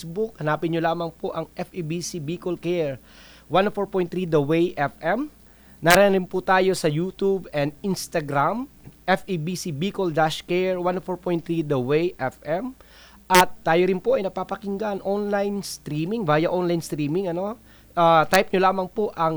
Facebook, hanapin nyo lamang po ang FEBC Bicol Care 104.3 The Way FM. Naranin po tayo sa YouTube and Instagram, FEBC Bicol-Care 104.3 The Way FM. At tayo rin po ay napapakinggan online streaming, via online streaming, type nyo lamang po ang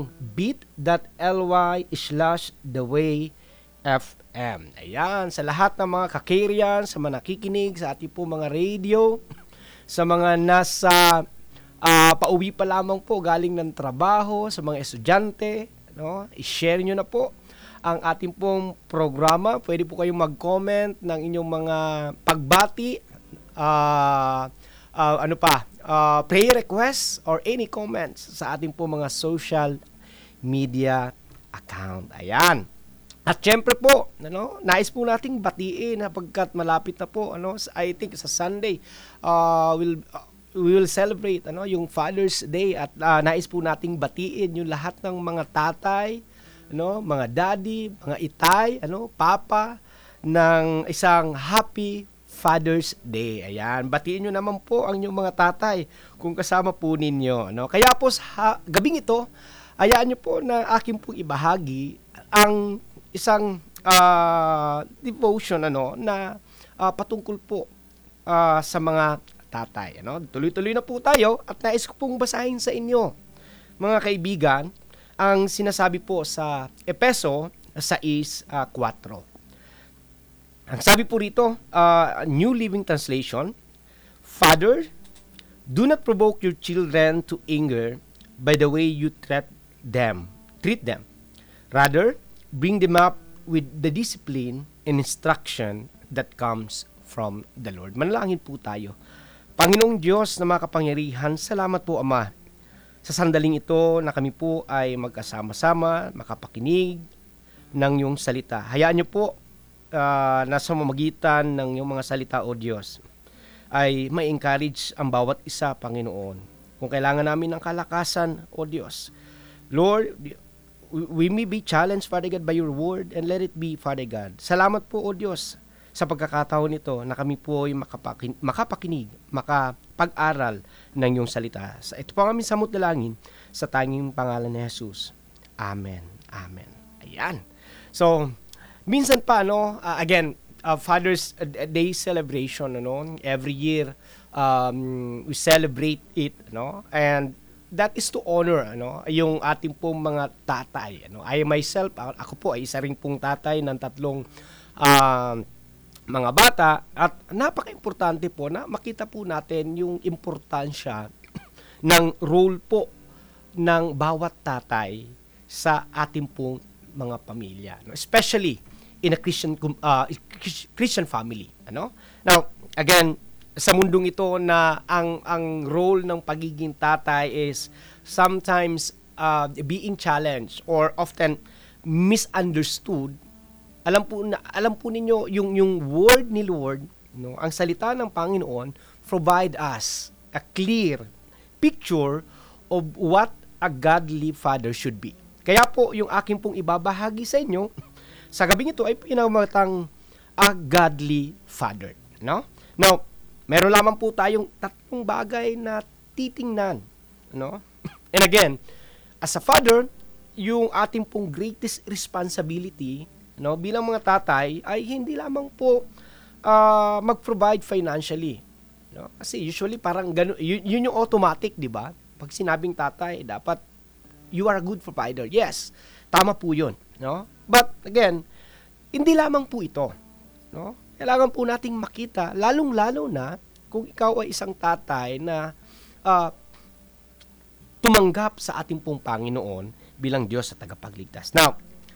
bit.ly/thewayfm. Ayan, sa lahat ng mga kakerian, sa mga nakikinig, sa ating po mga radio, sa mga nasa pauwi pa lamang po galing ng trabaho, sa mga estudyante, i-share nyo na po ang ating pong programa. Pwede po kayong mag-comment ng inyong mga pagbati, prayer requests or any comments sa ating po mga social media account. Ayan. At syempre po, nais po nating batiin pagkat malapit na po, I think sa Sunday, we will celebrate yung Father's Day at nais po nating batiin yung lahat ng mga tatay, mga daddy, mga itay, papa ng isang happy Father's Day. Ayan, batiin nyo naman po ang inyong mga tatay kung kasama po ninyo. Kaya po sa gabing ito, hayaan nyo po na akin pong ibahagi ang isang devotion na patungkol po sa mga tatay. Tuloy-tuloy na po tayo at nais ko pong basahin sa inyo, mga kaibigan, ang sinasabi po sa Efeso 6:4. Ang sabi po rito, New Living Translation, Father, do not provoke your children to anger by the way you treat them. Rather, bring them up with the discipline and instruction that comes from the Lord. Manalangin po tayo. Panginoong Diyos na makapangyarihan, salamat po Ama sa sandaling ito na kami po ay magkasama-sama, makapakinig ng iyong salita. Hayaan niyo po na sa mamagitan ng iyong mga salita, O Diyos, ay ma-encourage ang bawat isa, Panginoon. Kung kailangan namin ng kalakasan, O Diyos, Lord, we may be challenged, Father God, by your word, and let it be, Father God. Salamat po, O Diyos, sa pagkakataon nito na kami po ay makapakinig, makapag-aral ng iyong salita. Ito po ang aming samot dalangin sa tanging pangalan ni Jesus. Amen. Amen. Ayan. So, minsan pa, again, Father's Day celebration, every year, we celebrate it, and that is to honor yung ating pong mga tatay. I myself, ako po ay isa ring pong tatay ng 3 mga bata at napaka-importante po na makita po natin yung importansya ng role po ng bawat tatay sa ating pong mga pamilya, especially in a Christian family. Now, again, sa mundong ito na ang role ng pagiging tatay is sometimes being challenged or often misunderstood. Alam po ninyo yung word ni Lord, ang salita ng Panginoon provide us a clear picture of what a godly father should be. Kaya po yung akin pong ibabahagi sa inyo sa gabing ito ay pinamatang a godly father. Now, meron lamang po tayong 3 bagay na titingnan. And again, as a father, yung ating pong greatest responsibility bilang mga tatay ay hindi lamang po mag-provide financially. Kasi usually parang ganun, yun yung automatic, di ba? Pag sinabing tatay, dapat you are a good provider. Yes, tama po yun. But again, hindi lamang po ito. Kailangan po nating makita, lalong-lalo na kung ikaw ay isang tatay na tumanggap sa ating pong Panginoon bilang Diyos sa tagapagligtas. Now,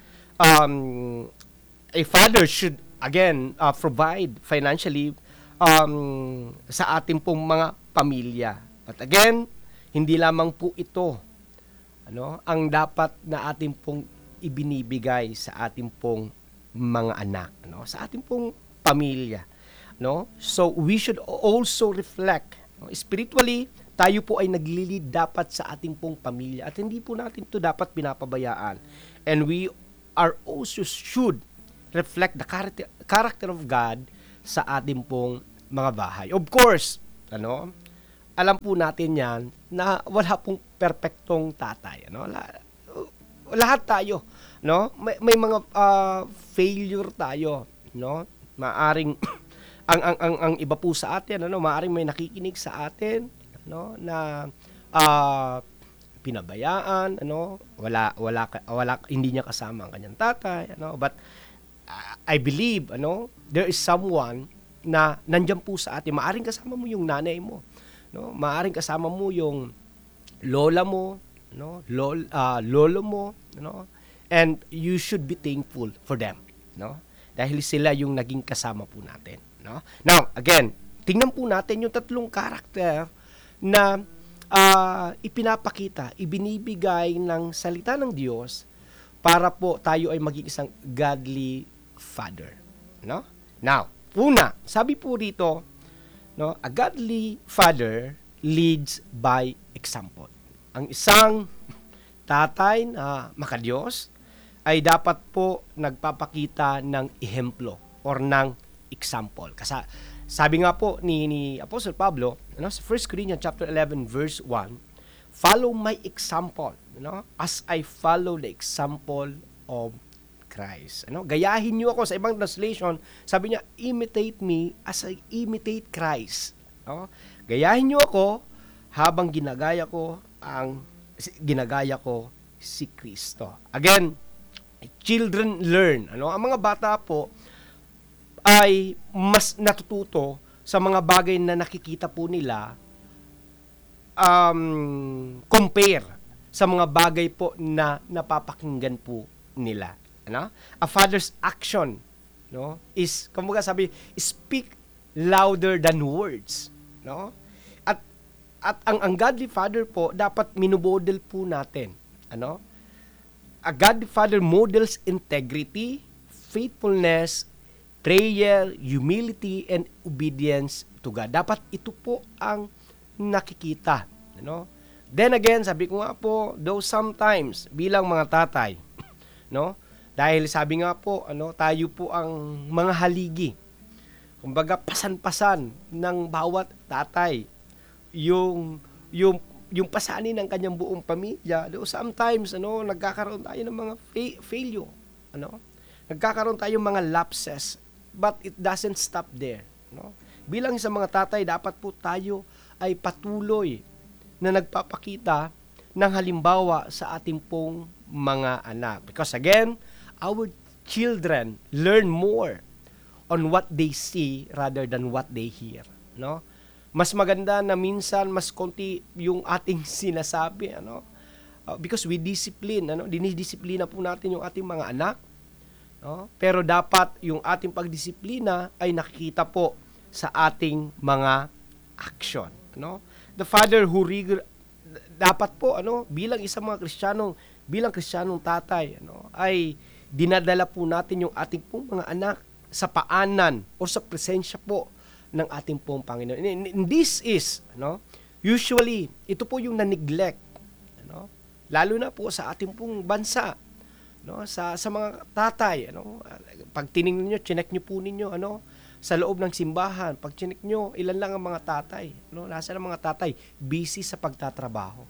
a father should again provide financially sa ating pong mga pamilya. But again, hindi lamang po ito ang dapat na ating pong ibinibigay sa ating pong mga anak, sa ating pong pamilya. So we should also reflect spiritually. Tayo po ay naglilid dapat sa ating pong pamilya at hindi po natin ito dapat pinapabayaan. And we are also should reflect the character of God sa ating pong mga bahay. Of course, alam po natin yan na wala pong perpektong tatay. Ano? Lahat tayo, no? May mga failure tayo, no? Maaring ang iba po sa atin, ano, maaring may nakikinig sa atin, no, na pinabayaan, ano, wala hindi niya kasama ang kanyang tatay, ano, but I believe, ano, there is someone na nandiyan po sa atin. Maaring kasama mo yung nanay mo, no? Maaring kasama mo yung lola mo, no? Lolo mo, no? And you should be thankful for them, no? Dahil sila yung naging kasama po natin, no? Now, again, tingnan po natin yung tatlong karakter na ipinapakita, ibinibigay ng salita ng Diyos para po tayo ay maging isang godly father, no? Now, una, sabi po rito, no, a godly father leads by example. Ang isang tatay na makadiyos ay dapat po nagpapakita ng ehemplo or ng example. Kasi sabi nga po ni Apostle Pablo, ano, sa 1 Corinthians chapter 11 verse 1, follow my example, no, as I follow the example of Christ. Ano, gayahin niyo ako. Sa ibang translation, sabi niya, imitate me as I imitate Christ. No? Gayahin niyo ako habang ginagaya ko si Kristo. Again, children learn. Ano, ang mga bata po ay mas natututo sa mga bagay na nakikita po nila compare sa mga bagay po na napapakinggan po nila. Ano? A father's action, no, is, kumbaga sabi, speak louder than words, no? At ang godly father po dapat minumodel po natin, ano? A godly father models integrity, faithfulness, prayer, humility, and obedience to God. Dapat ito po ang nakikita, ano? Then again, sabi ko nga po, though sometimes bilang mga tatay, no? Dahil sabi nga po, ano, tayo po ang mga haligi. Kumbaga pasan-pasan ng bawat tatay yung pasanin ng kanyang buong pamilya. Though sometimes, ano, nagkakaroon tayo ng mga failure, ano? Nagkakaroon tayo ng mga lapses, but it doesn't stop there, no? Bilang sa mga tatay, dapat po tayo ay patuloy na nagpapakita ng halimbawa sa ating pong mga anak. Because again, our children learn more on what they see rather than what they hear, no? Mas maganda na minsan mas konti yung ating sinasabi, ano? Because we discipline, ano? Dinidisiplina po natin yung ating mga anak, no? Pero dapat yung ating pagdisiplina ay nakikita po sa ating mga action, no? The father who dapat po, ano, bilang isang mga Kristiyanong tatay, ano, ay dinadala po natin yung ating pong mga anak sa paanan o sa presensya po ng ating pong Panginoon. And this is, no, usually, ito po yung na-neglect, no, lalo na po sa ating pong bansa, no, sa mga tatay, ano, pag tiningnan niyo, chinek niyo po ninyo, ano, sa loob ng simbahan, pag chinek niyo, ilan lang ang mga tatay, no, nasa ng mga tatay, busy sa pagtatrabaho,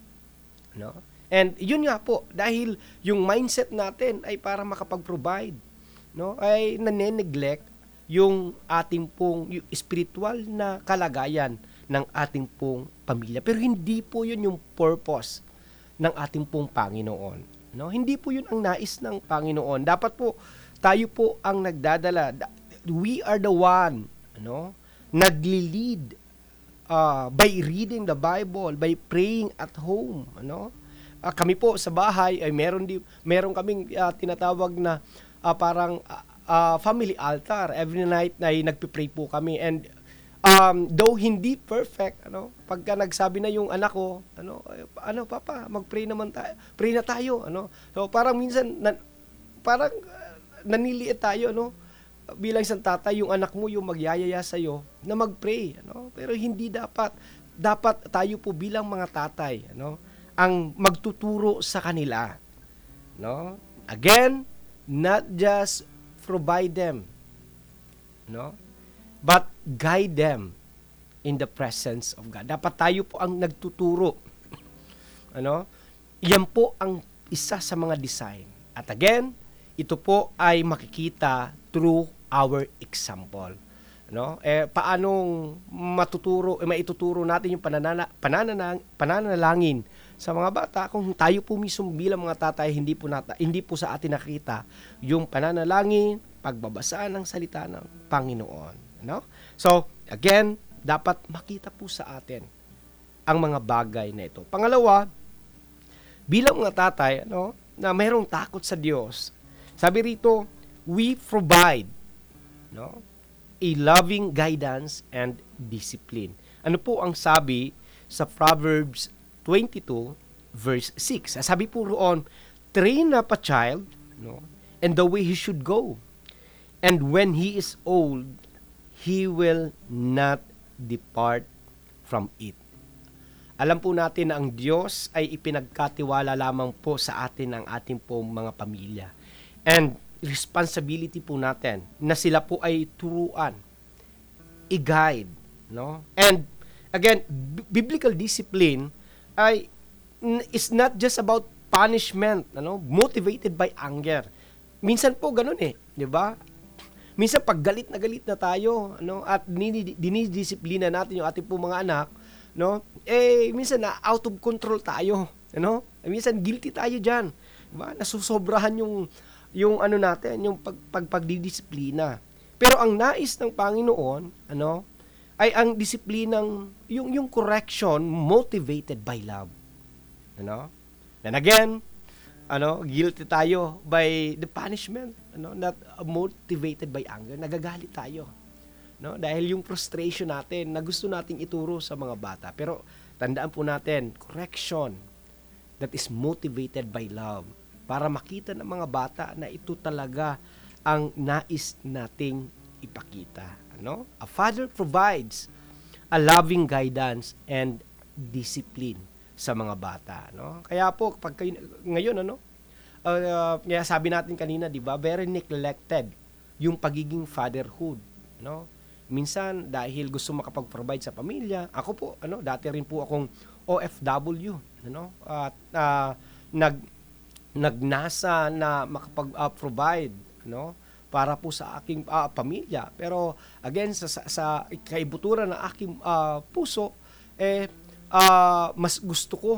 no. And yun nga po, dahil yung mindset natin ay para makapag-provide, no, ay nane-neglect yung ating pong yung spiritual na kalagayan ng ating pong pamilya. Pero hindi po yun yung purpose ng ating pong Panginoon, no? Hindi po yun ang nais ng Panginoon. Dapat po tayo po ang nagdadala. We are the one, no, nagli-lead by reading the Bible, by praying at home, ano? Kami po sa bahay ay meron kaming tinatawag na parang family altar. Every night ay nagpe-pray po kami, and though hindi perfect, ano, pagka nagsabi na yung anak ko, ano papa, mag-pray naman tayo. Pray na tayo, ano. So parang minsan parang naniliit tayo, ano, bilang isang tatay, yung anak mo yung magyayaya sa iyo na mag-pray, ano. Pero hindi dapat tayo po bilang mga tatay, ano, ang magtuturo sa kanila, no? Again, not just provide them, no, but guide them in the presence of God. Dapat tayo po ang nagtuturo. Ano? Yan po ang isa sa mga design. At again, ito po ay makikita through our example. No? Paanong maituturo natin yung pananalangin sa mga bata kung tayo po mismo bilang mga tatay hindi po sa atin nakita yung pananalangin, pagbabasa ng salita ng Panginoon, no? So, again, dapat makita po sa atin ang mga bagay na ito. Pangalawa, bilang mga tatay, na mayroong takot sa Diyos. Sabi rito, we provide, a loving guidance and discipline. Ano po ang sabi sa Proverbs 22 verse 6? Sabi po roon, train up a child, and the way he should go. And when he is old, he will not depart from it. Alam po natin na ang Diyos ay ipinagkatiwala lamang po sa atin ang ating pong mga pamilya. And responsibility po natin na sila po ay turuan, i-guide, And again, biblical discipline is not just about punishment, motivated by anger. Minsan po ganun di ba? Minsan pag galit na tayo, at dinidisiplina natin yung ating po mga anak, minsan na out of control tayo, Minsan guilty tayo diyan, diba? Nasusobrahan yung natin, yung pagdidisiplina. Pero ang nais ng Panginoon, ay ang disiplinang yung correction motivated by love. And again, guilty tayo by the punishment, not motivated by anger. Nagagalit tayo. Dahil yung frustration natin na gusto nating ituro sa mga bata. Pero tandaan po natin, correction that is motivated by love. Para makita ng mga bata na ito talaga ang nais nating ipakita. A father provides a loving guidance and discipline sa mga bata. Kaya po, ngayon, kaya sabi natin kanina, di ba, very neglected yung pagiging fatherhood. Minsan, dahil gusto makapag-provide sa pamilya, ako po, dati rin po akong OFW, at nagnasa na makapag-provide, para po sa aking pamilya. Pero again, sa kaibuturan ng aking puso, mas gusto ko,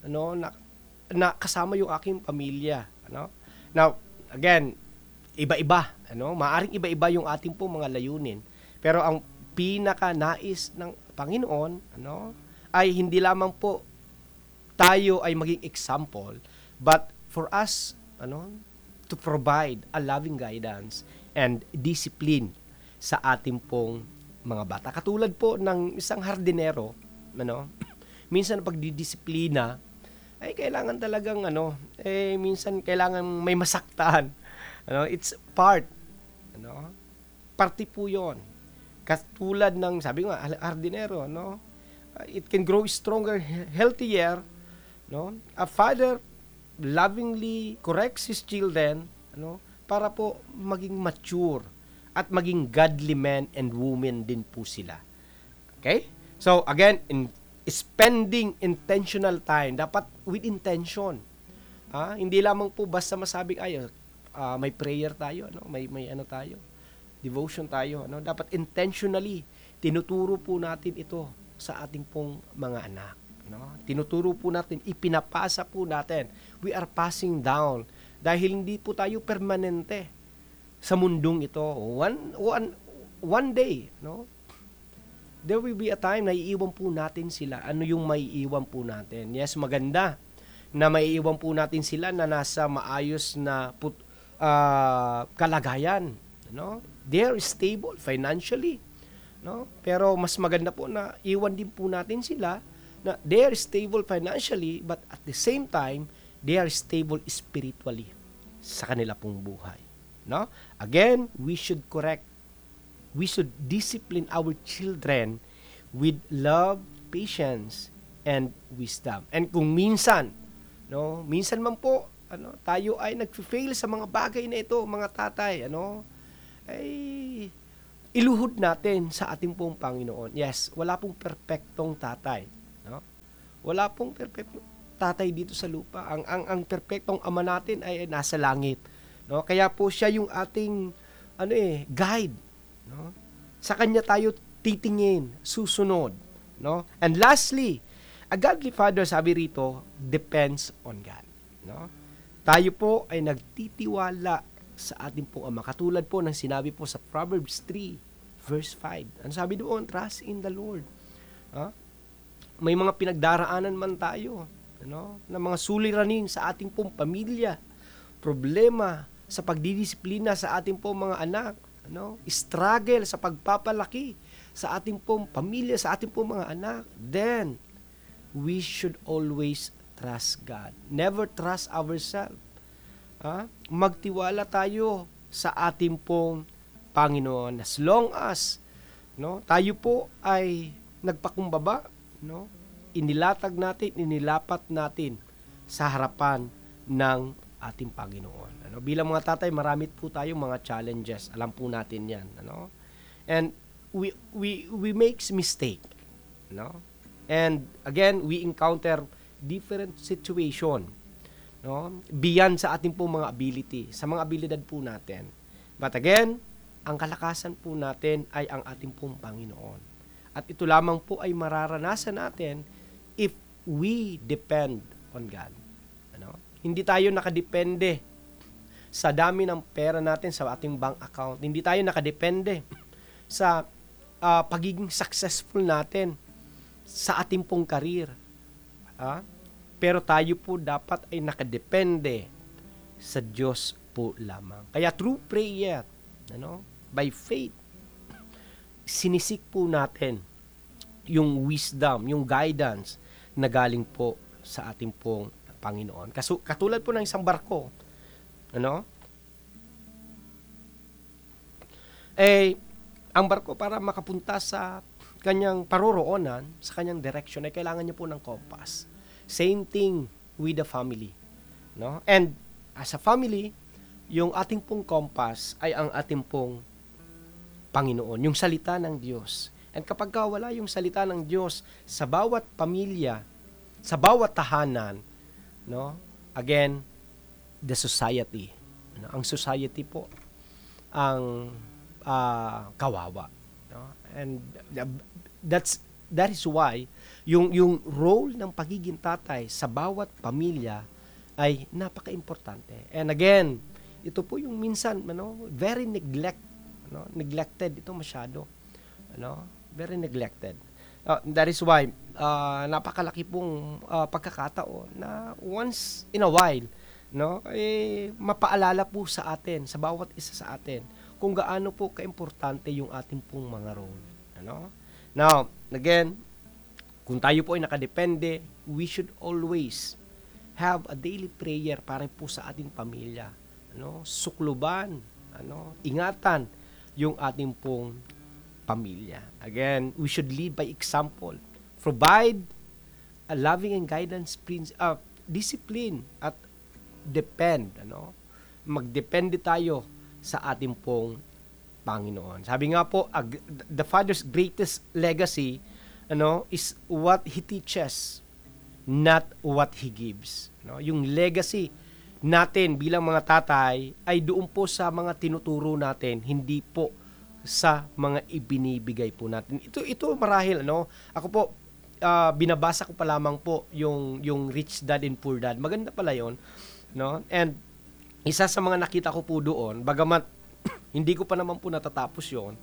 na kasama yung aking pamilya, Now, again, iba-iba, maaring iba-iba yung ating po mga layunin. Pero ang pinaka-nais ng Panginoon, ay hindi lamang po tayo ay maging example, but for us, to provide a loving guidance and discipline sa ating pong mga bata. Katulad po ng isang hardinero, minsan pagdidisiplina, ay kailangan talagang, minsan kailangan may masaktan. It's part, party po yun. Katulad ng, sabi nga, hardinero, it can grow stronger, healthier, A father lovingly corrects his children, para po maging mature at maging godly men and women din po sila. Okay? So, again, in spending intentional time, dapat with intention. Hindi lamang po basta masabing, may prayer tayo, may tayo, devotion tayo, dapat intentionally tinuturo po natin ito sa ating pong mga anak. Tinuturo po natin, ipinapasa po natin. We are passing down dahil hindi po tayo permanente sa mundong ito. One day, there will be a time na iiwan po natin sila. Ano yung maiiwan po natin? Yes, maganda na maiiwan po natin sila na nasa maayos na kalagayan. They are stable financially. Pero mas maganda po na iwan din po natin sila na they are stable financially, but at the same time, they are stable spiritually sa kanila pong buhay. Again, we should discipline our children with love, patience, and wisdom. And kung minsan man po, tayo ay nag-fail sa mga bagay na ito, mga tatay, ay iluhod natin sa ating pong Panginoon. Yes, wala pong perpektong tatay, no? Wala pong perpektong tatay dito sa lupa. Ang perpektong ama natin ay nasa langit, no? Kaya po siya yung ating guide, no? Sa kanya tayo titingin, susunod, no? And lastly, a godly father, sabi rito, depends on God, no? Tayo po ay nagtitiwala sa ating pong ama. Katulad po ng sinabi po sa Proverbs 3 verse 5. Ano sabi doon? Trust in the Lord. May mga pinagdaraanan man tayo, na mga suliranin sa ating pong pamilya, problema sa pagdidisiplina sa ating pong mga anak, struggle sa pagpapalaki sa ating pong pamilya, sa ating pong mga anak, then we should always trust God. Never trust ourselves. Magtiwala tayo sa ating pong Panginoon. As long as tayo po ay nagpakumbaba, inilatag natin, inilapat natin sa harapan ng ating Panginoon. Bilang mga tatay, marami po tayong mga challenges. Alam po natin yan. And we makes mistake. And again, we encounter different situation, beyond sa ating po mga ability, sa mga abilidad po natin. But again, ang kalakasan po natin ay ang ating pong Panginoon. At ito lamang po ay mararanasan natin if we depend on God. Hindi tayo nakadepende sa dami ng pera natin sa ating bank account. Hindi tayo nakadepende sa pagiging successful natin sa ating pong career. Pero tayo po dapat ay nakadepende sa Diyos po lamang. Kaya through prayer, by faith, sinisik po natin yung wisdom, yung guidance na galing po sa ating pong Panginoon. Katulad po ng isang barko, ang barko para makapunta sa kanyang paroroonan, sa kanyang direction, ay kailangan niya po ng compass. Same thing with the family. And as a family, yung ating pong compass ay ang ating pong Panginoon, yung salita ng Diyos. And kapag wala yung salita ng Diyos sa bawat pamilya, sa bawat tahanan, again, the society. Ang society po ang kawawa. And that is why yung role ng pagiging tatay sa bawat pamilya ay napaka-importante. And again, ito po yung minsan very neglected ito masyado. Very neglected. That is why napakalaki pong pagkakataon na once in a while mapaalala po sa atin, sa bawat isa sa atin, kung gaano po kaimportante yung ating pong mga role. Now, again, kung tayo po ay nakadepende, we should always have a daily prayer para po sa ating pamilya. Sukluban, ingatan yung ating pong pamilya. Again, we should lead by example. Provide a loving and guidance discipline at depend. Magdepende tayo sa ating pong Panginoon. Sabi nga po, the Father's greatest legacy is what He teaches, not what He gives. Yung legacy natin bilang mga tatay ay doon po sa mga tinuturo natin, hindi po sa mga ibinibigay po natin. Ito marahil, ako po, binabasa ko pa lamang po yung Rich Dad and Poor Dad. Maganda pala yon, And isa sa mga nakita ko po doon, bagamat hindi ko pa naman po natatapos yon,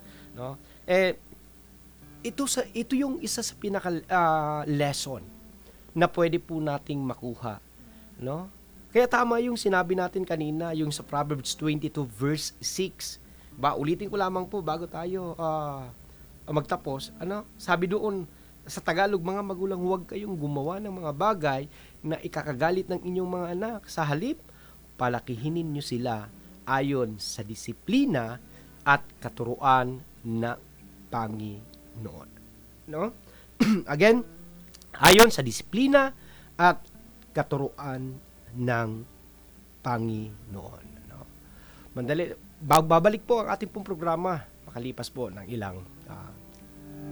ito yung isa sa pinaka lesson na pwede po nating makuha, Kaya tama yung sinabi natin kanina, yung sa Proverbs 22 verse 6. Ulitin ko lamang po bago tayo magtapos. Sabi doon sa Tagalog, mga magulang, huwag kayong gumawa ng mga bagay na ikakagalit ng inyong mga anak. Sa halip, palakihinin nyo sila ayon sa disiplina at katuruan ng Panginoon. Again, ayon sa disiplina at katuruan ng Panginoon. Babalik po ang ating pong programa. makalipas po ng ilang